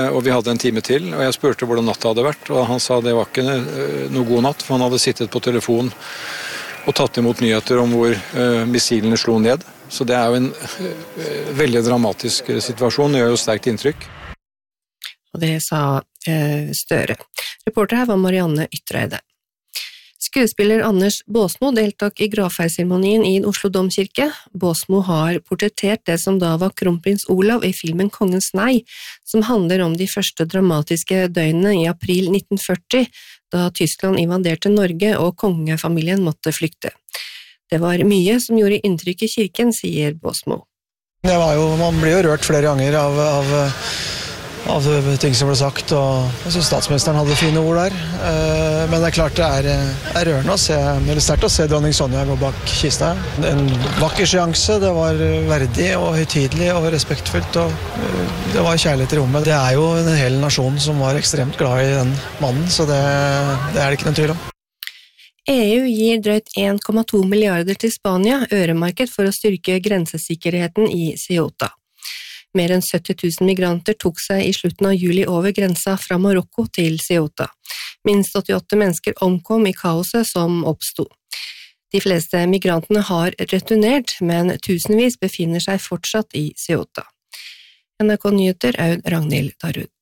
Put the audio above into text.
Og vi hadde en time til, og jeg spurte hvordan natta hadde vært, og han sa det var ikke noe god natt, for han hadde sittet på telefon og tatt imot nyheter om hvor missilene slo ned. Så det jo en veldig dramatisk situasjon, det gjør jo sterkt inntrykk. Og det sa Støre. Reporter her var Marianne Ytreide. Skuespiller Anders Båsmo deltok i gravferdsseremonien i Oslo Domkirke. Båsmo har portrettert det som da var kronprins Olav i filmen Kongens Nei, som handler om de første dramatiske døgnene i april 1940, da Tyskland invaderte Norge og kongefamilien måtte flykte. Det var mye som gjorde inntrykk i kirken, sier Båsmo. Man blir jo rørt flere ganger av ting som ble sagt, og jeg synes statsministeren hadde fine ord der. Men det klart det rørende å se, eller sterkt å se dronning Sonja gå bak kista. En vakker seanse, det var verdig og høytidelig og respektfullt, og det var kjærlighet i rommet. Det jo en hel nasjon som var ekstremt glad i den mannen, så det det ikke noen tvil om. EU gir drøyt 1,2 milliarder til Spania, øremarked for å styrke grensesikkerheten i Ceuta. Mer enn 70 000 migranter tok seg i slutten av juli over grensa fra Marokko til Ceuta. Minst 88 mennesker omkom i kaoset som oppstod. De fleste migrantene har returnert, men tusenvis befinner seg fortsatt i Ceuta. NRK Nyheter, Aud Ragnhild Darud.